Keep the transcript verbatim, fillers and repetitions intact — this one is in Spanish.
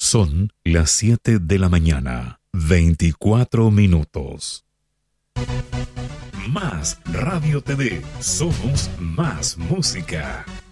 Son las siete de la mañana, veinticuatro minutos. Más Radio T V, somos más música.